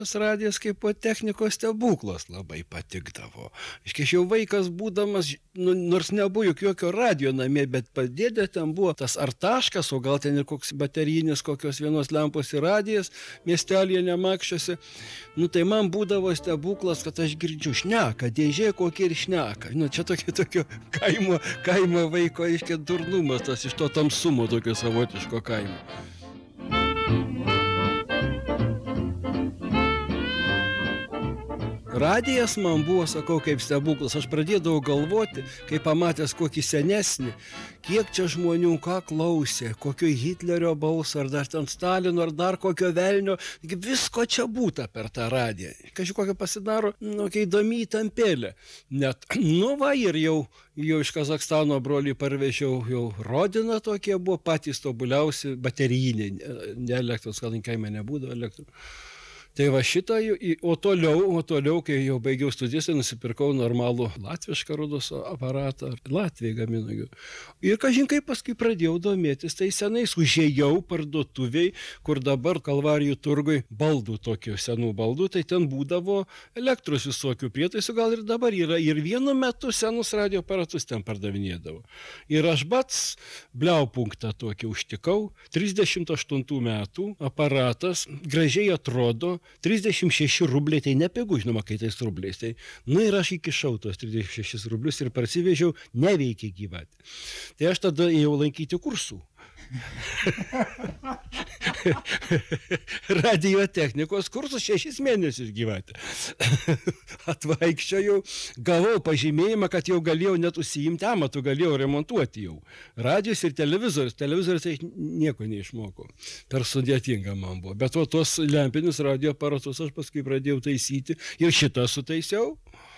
Tas radijas kaip po technikos stebuklas labai patikdavo. Aš jau vaikas būdamas, nors nebuvo jokio radijo namie, bet padėdė ten buvo tas ar taškas, o gal ten ir koks baterijinis kokios vienos lempos ir radijas, miestelėje nemakščiasi. Tai man būdavo stebuklas, kad aš girdžiu šneka, dėžė kokie ir šneka. Čia tokio kaimo vaiko, aiškiai, durnumas, tas iš to tamsumo tokio savotiško kaimo. Radijas man buvo, sakau, kaip stebuklas. Aš pradėdavau galvoti, kai pamatęs kokį senesnį, kiek čia žmonių ką klausė, kokio Hitlerio balso, ar dar ten Stalino, ar dar kokio velnio. Visko čia būta per tą radiją. Kažkokio pasidaro, kai įdomi įtampėlė. Net, ir jau iš Kazakstano brolį parvežiau, jau Rodina tokie buvo patys tobuliausi baterijiniai, ne elektros, kadangi kaime nebūdavo elektros. Tai va šitą, o toliau, kai jau baigiau studijas, tai nusipirkau normalų latvišką rodos aparatą, Latvijai gaminu. Ir kažin kaip paskui pradėjau domėtis, tai senais užėjau parduotuviai, kur dabar Kalvarijų turgui baldų, tokių senų baldų, tai ten būdavo elektros visokių prietaisų, gal ir dabar yra, ir vienu metu senus radio aparatus ten pardavinėdavo. Ir aš pats bliaupunktą tokį užtikau, 38 metų aparatas, gražiai atrodo, 36 rubliai, tai nepigu, žinoma, kai tais rubliais. Tai, ir aš įkišau tos 36 rublius ir parsivežiau, neveikia gyvatė. Tai aš tada ėjau lankyti kursų. Radio technikos kursus 6 mėnesius gyvatė. Atvaikščiojau, gavau pažymėjimą, kad jau galėjau net užsiimti amatų, galėjau remontuoti jau. Radijos ir televizorius. Televizorius tai nieko neišmokau. Per sudėtinga man buvo. Bet tos lempinius radio aparatus aš paskui pradėjau taisyti ir šitą sutaisiau.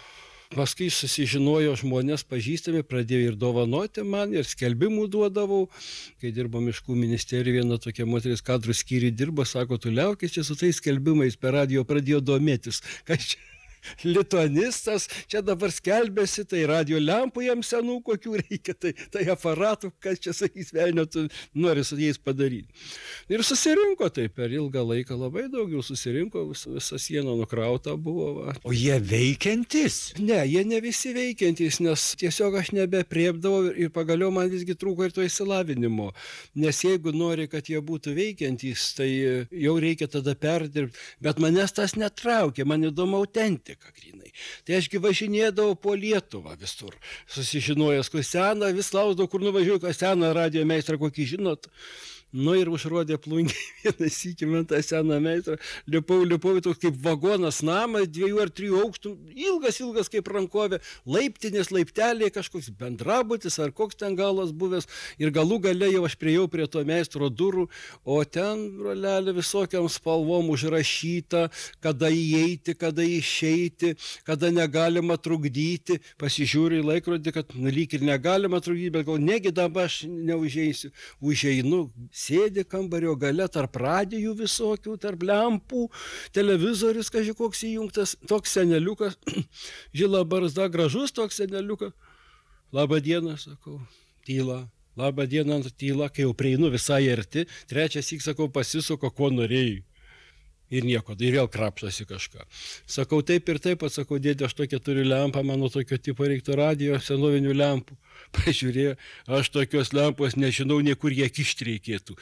Paskui susižinojo žmonės pažįstami, pradėjo ir dovanoti man, ir skelbimų duodavau. Kai dirbo miškų ministerija, viena tokia moteris kadrų skyriui dirbo, sako, tu liaukis čia su tais skelbimais, per radijo pradėjo domėtis. Kas čia? Lituanistas, čia dabar skelbėsi, tai radio lempų jam senų kokių reikia, tai aparatų, kas čia sakys, velnio, tu nori su jais padaryti. Ir susirinko tai per ilgą laiką, labai daugiau susirinko, visa siena nukrauta buvo. Va. O jie veikiantys? Ne, jie ne visi veikiantys, nes tiesiog aš nebepriepdavau ir pagaliau man visgi trūko ir to išsilavinimo. Nes jeigu nori, kad jie būtų veikiantys, tai jau reikia tada perdirbti. Bet manęs tas netraukė, man įdomu autentika. Grinai. Tai ašgi važinėdavau po Lietuvą visur, susižinojęs, kur seną, vis klausdavau, kur nuvažiuoju, ką seną radio meistrą kokį žinot. Ir užrodė plungiai vieną sykį man tą seną meistrą, lipau, toks kaip vagonas namas, 2 ar 3 aukštų, ilgas kaip rankovė, laiptinės, laipteliai, kažkoks bendrabutis ar koks ten galas buvęs, ir galų gale jau aš priejau prie to meistro durų, o ten, brolelė, visokiam spalvom užrašyta, kada įeiti, kada išeiti, kada negalima trukdyti, pasižiūriu į laikrodį, kad lyg ir negalima trukdyti, bet gal negi dabar aš neužeisiu, užeinu, sėdi kambario gale tarp radijų visokių, tarp lempų, televizorius kažkoks įjungtas, toks seneliukas, žila barzda, gražus toks seneliukas. Labą dieną, sakau, tyla. Labą dieną, tyla, kai jau prieinu visai arti, trečias syk, sakau, pasisuko, ko norėjai. Ir nieko, ir vėl krapštosi kažką. Sakau, taip ir taip, atsakau, dėdė, aš tokia turiu lempą, mano tokio tipo reiktų radijo, senovinių lempų. Pažiūrėjau, aš tokios lempos nežinau, niekur jie kišti reikėtų.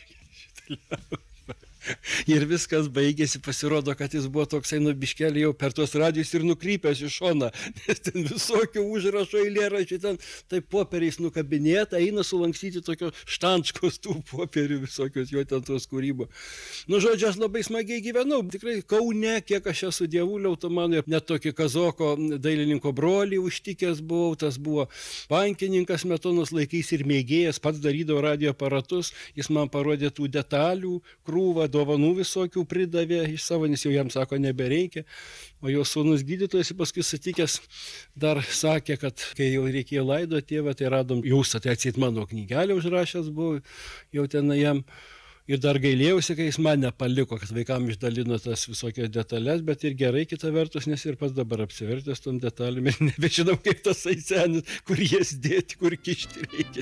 Ir viskas baigėsi, pasirodo, kad jis buvo toksai biškelį jau per tos radijus ir nukrypęs į šoną, nes ten visokių užrašo eilėraščių, ten taip popieriais nukabinėta, eina sulankstyti tokio štančkos tų popierių visokios, jo ten tos kūrybo. Žodžiu, aš labai smagiai gyvenau, tikrai Kaune, kiek aš esu dievuliau, to mano net tokį kazoko dailininko brolį užtikęs buvau, tas buvo bankininkas Smetonos laikais ir mėgėjas, pats darydavo radio aparatus, jis man parodė tų detalių krūvą, dovanų visokių pridavė iš savo, nes jau jam sako nebereikia, o jo sūnus gydytojas paskui sutikęs dar sakė, kad kai jau reikėjo laidoti tėvą, tai radom, jau atsit mano knygelę užrašęs buvo, jau ten jam. Ir dar gailėjausi, kai jis man nepaliko, kad vaikam išdalino tas visokias detalės, bet ir gerai kita vertus, nes ir pats dabar apsivertęs tom detalėm ir nebežinau, kaip tas senis, kur jas dėti, kur kišti reikia.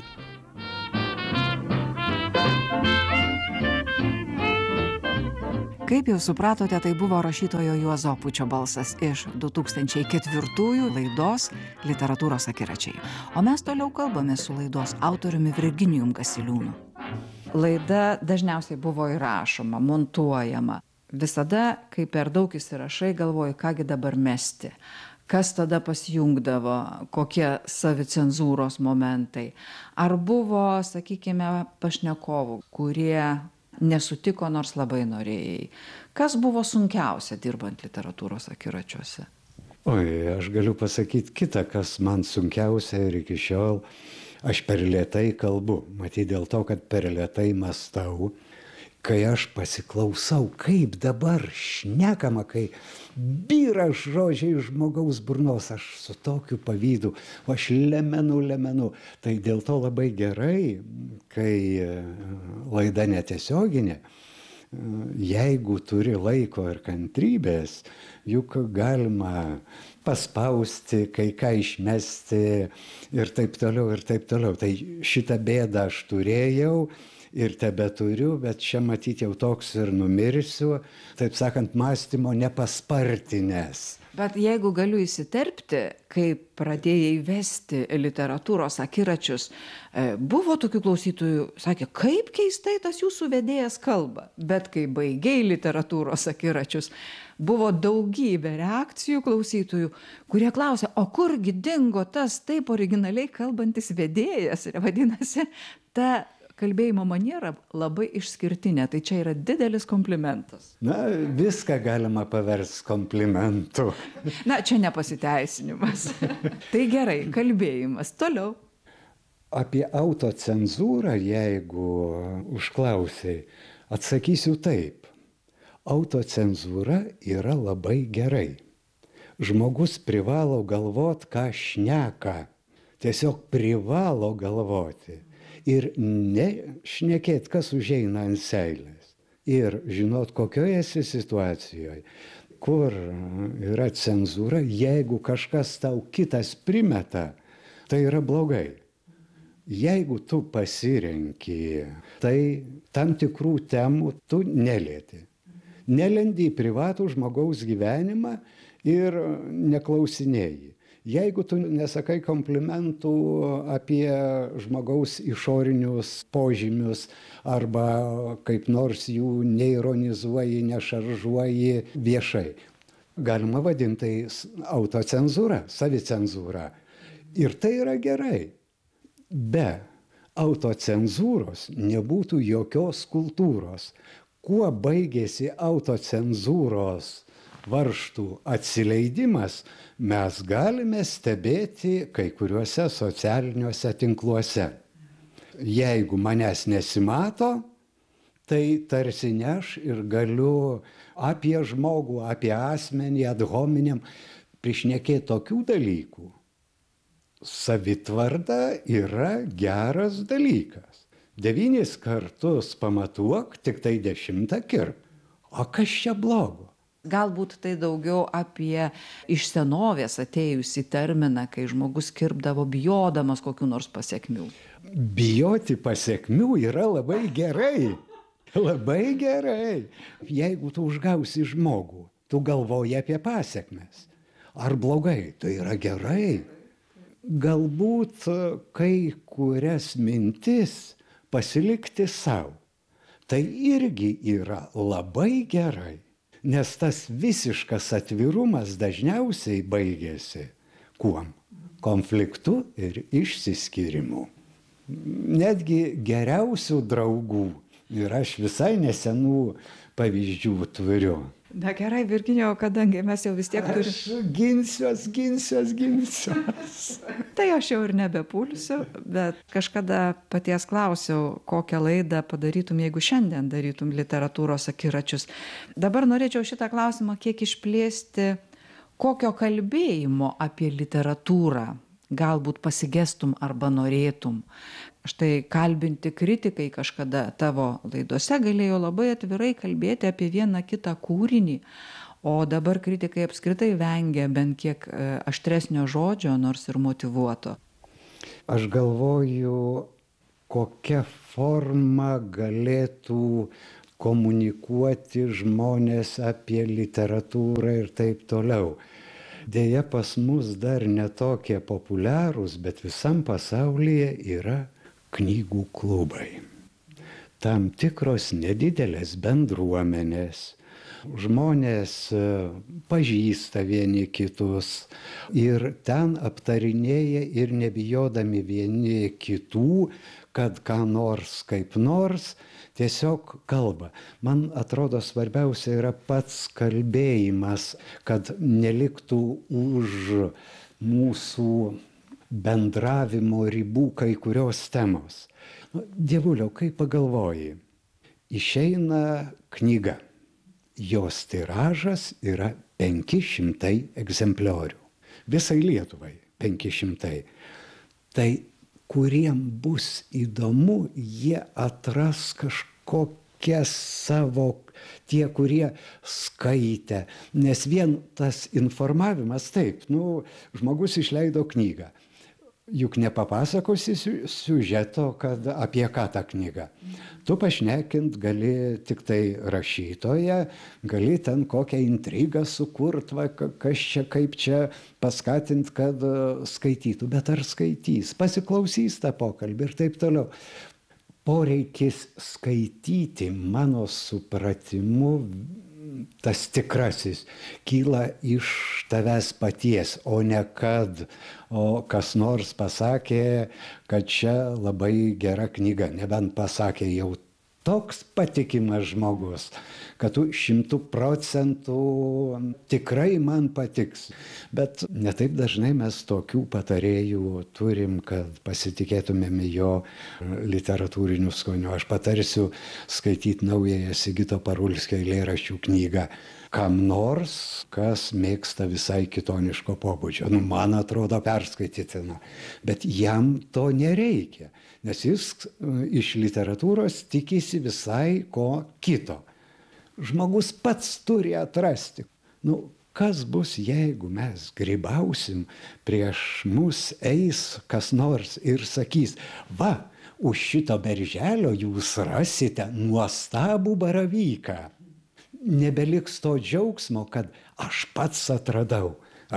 Kaip jau supratote, tai buvo rašytojo Juozo Apučio balsas iš 2004 laidos Literatūros akiračiai. O mes toliau kalbame su laidos autoriumi Virginijum Gasiliūnu. Laida dažniausiai buvo įrašoma, montuojama. Visada, kai per daug įsirašai, galvoju, kągi dabar mesti. Kas tada pasijungdavo, kokie savicenzūros momentai. Ar buvo, sakykime, pašnekovų, kurie nesutiko, nors labai norėjai. Kas buvo sunkiausia dirbant Literatūros akiračiuose? Oi, aš galiu pasakyti kitą, kas man sunkiausia ir iki šiol. Aš per lėtai kalbu. Matyt dėl to, kad per lėtai mąstau. Kai aš pasiklausau, kaip dabar šnekama, kai byra žodžiai iš žmogaus burnos, aš su tokiu pavydu, aš lemenu. Tai dėl to labai gerai, kai laida netiesioginė, jeigu turi laiko ir kantrybės, juk galima paspausti, kai ką išmesti ir taip toliau. Tai šitą bėdą aš turėjau ir tebeturiu, bet čia matyti jau toks ir numirsiu, taip sakant, mąstymo nepaspartinęs. Bet jeigu galiu įsiterpti, kai pradėjai vesti Literatūros akiračius, buvo tokių klausytojų, sakė, kaip keistai tas jūsų vedėjas kalba. Bet kai baigei Literatūros akiračius, buvo daugybė reakcijų klausytojų, kurie klausė, o kurgi dingo tas taip originaliai kalbantis vedėjas? Ir vadinasi, ta kalbėjimo maniera labai išskirtinė, tai čia yra didelis komplimentas. Na, viską galima paversti komplimentu. Na, čia nepasiteisinimas. Tai gerai, kalbėjimas. Toliau. Apie autocenzūrą, jeigu užklausai, atsakysiu taip. Autocenzūra yra labai gerai. Žmogus privalo galvoti, ką šneka. Tiesiog privalo galvoti. Ir nešnekėt, kas užeina ant seilės. Ir žinot, kokioje esi situacijoje, kur yra cenzūra, jeigu kažkas tau kitas primeta, tai yra blogai. Jeigu tu pasirenki, tai tam tikrų temų tu nelieti. Nelendi į privatų žmogaus gyvenimą ir neklausinėji. Jeigu tu nesakai komplimentų apie žmogaus išorinius požymius arba kaip nors jų neironizuoji, nešaržuoji viešai, galima vadinti tai autocenzūra, savicenzūra. Ir tai yra gerai. Be autocenzūros nebūtų jokios kultūros. Kuo baigėsi autocenzūros varžtų atsileidimas, mes galime stebėti kai kuriuose socialiniuose tinkluose. Jeigu manęs nesimato, tai tarsi ne aš ir galiu apie žmogų, apie asmenį, ad hominem prišnekėti tokių dalykų. Savitvarda yra geras dalykas. 9 kartus pamatuok, tik tai 10 kirp. O kas čia blogo? Galbūt tai daugiau apie iš senovės atėjusį terminą, kai žmogus kirpdavo bijodamas kokių nors pasekmių. Bijoti pasekmių yra labai gerai. Labai gerai. Jeigu tu užgausi žmogų, tu galvoji apie pasekmes. Ar blogai? Tai yra gerai. Galbūt kai kurias mintis pasilikti savo. Tai irgi yra labai gerai. Nes tas visiškas atvirumas dažniausiai baigėsi kuom? Konfliktu ir išsiskyrimu. Netgi geriausių draugų, ir aš visai nesenų pavyzdžių turiu. Na gerai, Virginijau, kadangi mes jau vis tiek turime... Aš ginsiuos. Tai aš jau ir nebepulsiu, bet kažkada paties klausiau, kokią laidą padarytum, jeigu šiandien darytum Literatūros akiračius. Dabar norėčiau šitą klausimą kiek išplėsti, kokio kalbėjimo apie literatūrą galbūt pasigestum arba norėtum. Štai kalbinti kritikai kažkada tavo laidose galėjo labai atvirai kalbėti apie vieną kitą kūrinį, o dabar kritikai apskritai vengia bent kiek aštresnio žodžio, nors ir motyvuoto. Aš galvoju, kokia forma galėtų komunikuoti žmonės apie literatūrą ir taip toliau. Deja, pas mus dar netokie populiarūs, bet visam pasaulyje yra knygų klubai. Tam tikros nedidelės bendruomenės. Žmonės pažįsta vieni kitus ir ten aptarinėja ir nebijodami vieni kitų, kad ką nors kaip nors, tiesiog kalba. Man atrodo, svarbiausia yra pats kalbėjimas, kad neliktų už mūsų bendravimo ribų kai kurios temos. Dievuliau, kaip pagalvoji, išeina knyga. Jos tiražas yra 500 egzempliorių. Visai Lietuvai 500. Tai kuriem bus įdomu, jie atras kažkokią savo, tie, kurie skaitė. Nes vien tas informavimas, taip, žmogus išleido knygą. Juk nepapasakosi siužeto, kad apie ką ta knyga. Tu pašnekint gali tik tai rašytoją, gali ten kokią intrigą sukurt, kas čia, kaip čia paskatint, kad skaitytų. Bet ar skaitys, pasiklausys tą pokalbį ir taip toliau. Poreikis skaityti, mano supratimu, tas tikrasis kyla iš tavęs paties, o ne kad kas nors pasakė, kad čia labai gera knyga. Nebent pasakė jau toks patikimas žmogus, kad tu 100% tikrai man patiks. Bet netaip dažnai mes tokių patarėjų turim, kad pasitikėtumėm jo literatūriniu skoniu. Aš patarsiu skaityti naująją Sigito Parulskio eilėraščių knygą kam nors, kas mėgsta visai kitoniško pobūdžio. Man atrodo perskaitytina, bet jam to nereikia, nes jis iš literatūros tikisi visai ko kito. Žmogus pats turi atrasti. Kas bus, jeigu mes grybausim, prieš mus eis kas nors ir sakys, va, už šito berželio jūs rasite nuostabų baravyką. Nebeliks to džiaugsmo, kad aš pats atradau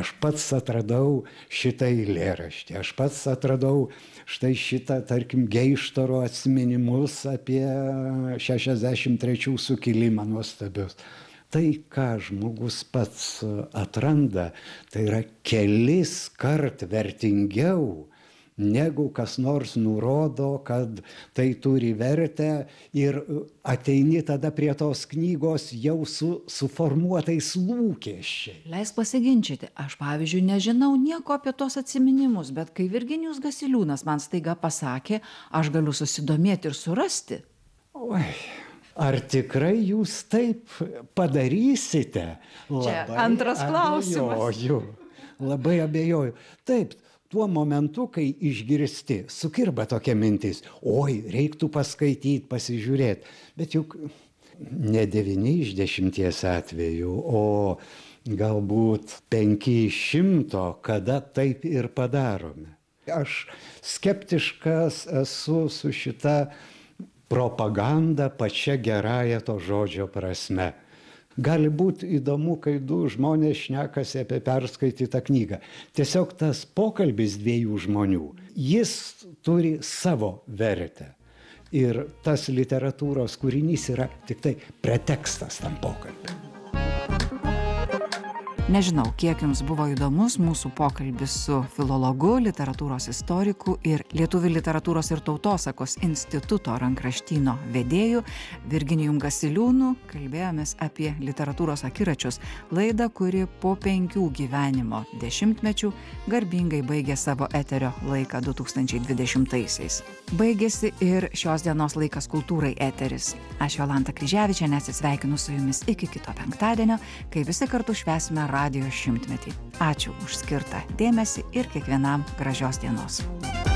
šitą eilėraštį, aš pats atradau štai šitą, tarkim, Geištaro atsiminimus apie 63 sukilimą nuostabius. Tai, ką žmogus pats atranda, tai yra kelis kart vertingiau, negu kas nors nurodo, kad tai turi vertę ir ateini tada prie tos knygos jau su suformuotais lūkesčiais. Leisk pasiginčyti. Aš, pavyzdžiui, nežinau nieko apie tos atsiminimus, bet kai Virginijus Gasiliūnas man staiga pasakė, aš galiu susidomėti ir surasti. Oi, ar tikrai jūs taip padarysite? Čia antras klausimas. Labai abejoju. Taip, tuo momentu, kai išgirsti, sukirba tokia mintis, oi, reiktų paskaityti, pasižiūrėti. Bet juk ne 9 iš 10 atvejų, o galbūt 5 iš 100, kada taip ir padarome. Aš skeptiškas esu su šita propaganda pačia gerąja to žodžio prasme. Gali būti įdomu, kai du žmonės šnekasi apie perskaitytą knygą. Tiesiog tas pokalbis dviejų žmonių, jis turi savo vertę. Ir tas literatūros kūrinys yra tik tai pretekstas tam pokalbiui. Nežinau, kiek jums buvo įdomus mūsų pokalbis su filologu, literatūros istoriku ir Lietuvių literatūros ir tautosakos instituto rankraštyno vedėju Virginijum Gasiliūnu. Kalbėjomės apie literatūros akiračius, laidą, kuri po 5 gyvenimo dešimtmečių garbingai baigė savo eterio laiką 2020-aisiais. Baigėsi ir šios dienos Laikas kultūrai eteris. Aš Jolanta Kryževičienė atsisveikinu su jumis iki kito penktadienio, kai visi kartu švęsime radijo 100-metį. Ačiū už skirtą dėmesį ir kiekvienam gražios dienos.